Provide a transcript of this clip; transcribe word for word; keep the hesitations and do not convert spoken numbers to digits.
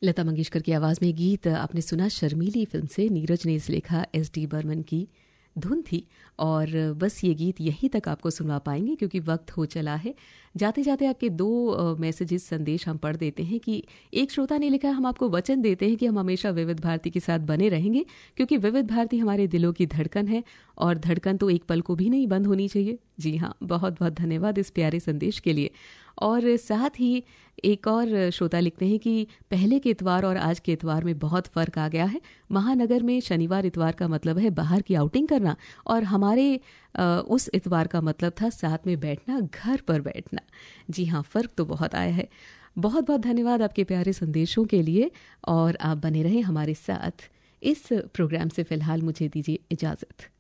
लता मंगेशकर की आवाज़ में गीत आपने सुना शर्मीली फिल्म से। नीरज ने इसे लिखा, एस डी बर्मन की धुन थी। और बस ये गीत यहीं तक आपको सुनवा पाएंगे क्योंकि वक्त हो चला है। जाते जाते आपके दो मैसेजेस संदेश हम पढ़ देते हैं कि एक श्रोता ने लिखा, हम आपको वचन देते हैं कि हम हमेशा विविध भारती के साथ बने रहेंगे क्योंकि विविध भारती हमारे दिलों की धड़कन है और धड़कन तो एक पल को भी नहीं बंद होनी चाहिए। जी हाँ, बहुत बहुत धन्यवाद इस प्यारे संदेश के लिए। और साथ ही एक और श्रोता लिखते हैं कि पहले के इतवार और आज के इतवार में बहुत फ़र्क आ गया है। महानगर में शनिवार इतवार का मतलब है बाहर की आउटिंग करना और हमारे आ, उस इतवार का मतलब था साथ में बैठना, घर पर बैठना। जी हाँ, फ़र्क तो बहुत आया है। बहुत बहुत धन्यवाद आपके प्यारे संदेशों के लिए और आप बने रहें हमारे साथ। इस प्रोग्राम से फ़िलहाल मुझे दीजिए इजाज़त।